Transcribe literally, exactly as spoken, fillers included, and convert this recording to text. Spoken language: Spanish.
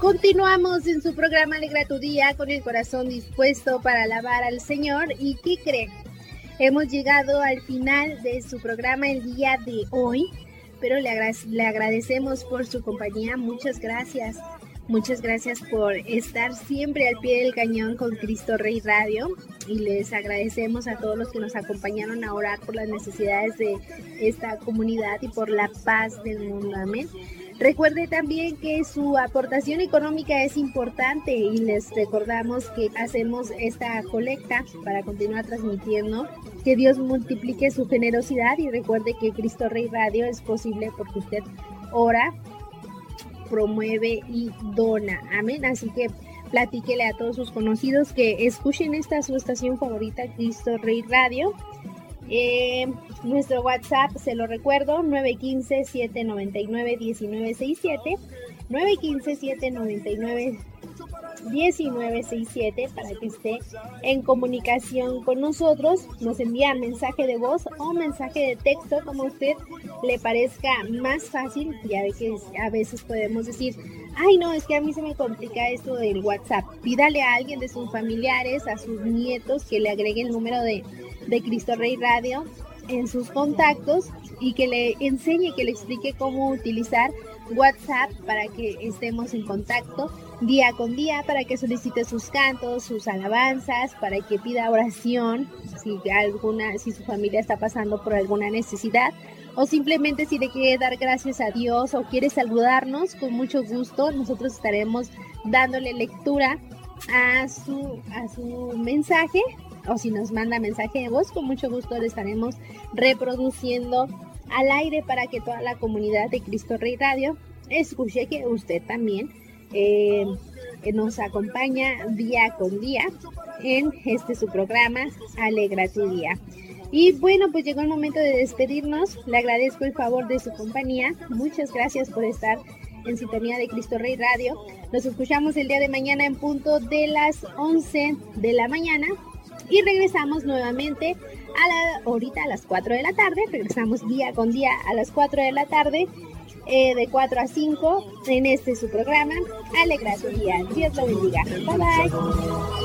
Continuamos en su programa Alegra tu Día con el corazón dispuesto para alabar al Señor. ¿Y qué creen? Hemos llegado al final de su programa el día de hoy, pero le, agra- le agradecemos por su compañía. Muchas gracias. Muchas gracias por estar siempre al pie del cañón con Cristo Rey Radio, y les agradecemos a todos los que nos acompañaron a orar por las necesidades de esta comunidad y por la paz del mundo. Amén. Recuerde también que su aportación económica es importante y les recordamos que hacemos esta colecta para continuar transmitiendo. Que Dios multiplique su generosidad y recuerde que Cristo Rey Radio es posible porque usted ora, promueve y dona. Amén. Así que platíquele a todos sus conocidos que escuchen esta su estación favorita, Cristo Rey Radio. Eh, nuestro WhatsApp, se lo recuerdo, nueve uno cinco, siete nueve nueve, uno nueve seis siete, nueve uno cinco, siete nueve nueve, uno nueve seis siete, para que esté en comunicación con nosotros. Nos envía mensaje de voz o mensaje de texto, como a usted le parezca más fácil. Ya ve que a veces podemos decir, ay no, es que a mí se me complica esto del WhatsApp. Pídale a alguien de sus familiares, a sus nietos, que le agregue el número de, de Cristo Rey Radio en sus contactos y que le enseñe, que le explique cómo utilizar WhatsApp para que estemos en contacto día con día, para que solicite sus cantos, sus alabanzas, para que pida oración si alguna, si su familia está pasando por alguna necesidad, o simplemente si le quiere dar gracias a Dios o quiere saludarnos. Con mucho gusto nosotros estaremos dándole lectura a su, a su mensaje, o si nos manda mensaje de voz, con mucho gusto le estaremos reproduciendo al aire para que toda la comunidad de Cristo Rey Radio escuche que usted también eh, nos acompaña día con día en este su programa Alegra tu Día. Y bueno, pues llegó el momento de despedirnos. Le agradezco el favor de su compañía. Muchas gracias por estar en sintonía de Cristo Rey Radio. Nos escuchamos el día de mañana en punto de las once de la mañana. Y regresamos nuevamente a la, ahorita a las cuatro de la tarde. Regresamos día con día a las cuatro de la tarde, eh, de cuatro a cinco, en este su programa Alegra tu Día. Dios lo bendiga. Bye bye.